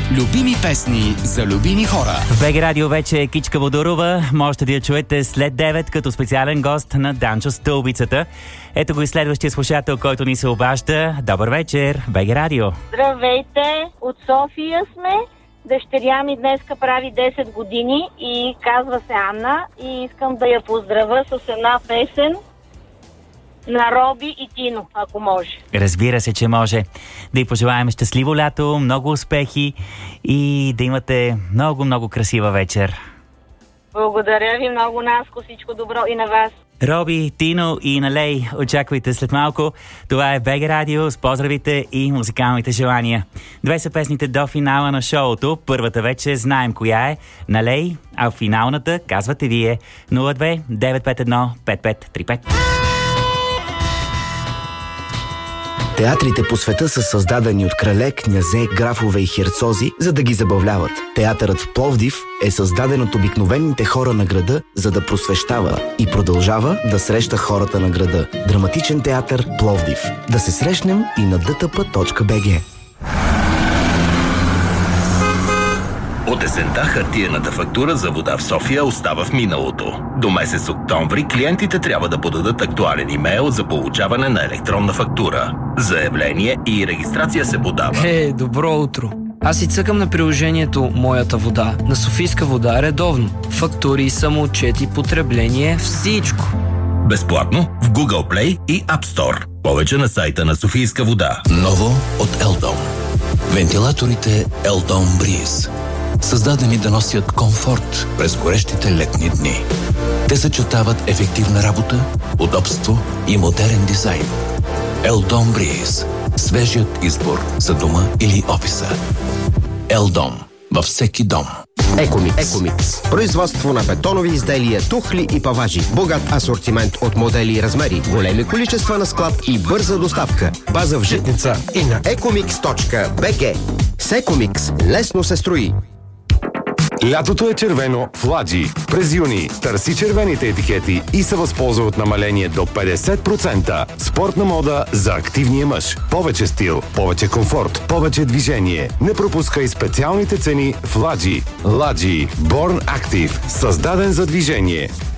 Любими песни за любими хора. В БГ Радио вече е Кичка Водорова. Можете да я чуете след 9 като специален гост на Данчо Стълбицата. Ето го и следващия слушател, който ни се обажда. Добър вечер, БГ Радио. Здравейте, от София сме. Дъщеря ми днеска прави 10 години и казва се Анна и искам да я поздравя с една песен на Роби и Тино, ако може. Разбира се, че може. Да й пожелаем щастливо лято, много успехи и да имате много красива вечер. Благодаря ви много, Наско, всичко добро и на вас. Роби, Тино и Налей, очаквайте след малко. Това е БГ Радио с поздравите и музикалните желания. Две са песните до финала на шоуто. Първата вече знаем коя е, Налей, а финалната казвате вие. 02 951 5535. Театрите по света са създадени от крале, князе, графове и херцози, за да ги забавляват. Театърът в Пловдив е създаден от обикновените хора на града, за да просвещава и продължава да среща хората на града. Драматичен театър Пловдив. Да се срещнем и на dtp.bg. От есента хартиената фактура за вода в София остава в миналото. До месец октомври клиентите трябва да подадат актуален имейл за получаване на електронна фактура. Заявление и регистрация се подава. Добро утро! Аз си цъкам на приложението Моята вода на Софийска вода редовно. Фактури, самоотчети, потребление, всичко. Безплатно в Google Play и App Store. Повече на сайта на Софийска вода. Ново от Елдом. Вентилаторите Елдом Бриз. Създадени да носят комфорт през горещите летни дни. Те съчетават ефективна работа, удобство и модерен дизайн. Елдом Бриз. Свежият избор за дома или офиса. Елдом. Във всеки дом. Екомикс. Производство на бетонови изделия, тухли и паважи. Богат асортимент от модели и размери. Големи количества на склад и бърза доставка. База в Житница и на ecomix.bg. С Екомикс лесно се строи. Лятото е червено в Ладжи. През юни търси червените етикети и се възползва от намаление до 50%. Спортна мода за активния мъж. Повече стил, повече комфорт, повече движение. Не пропускай специалните цени в Ладжи. Ладжи. Born Active. Създаден за движение.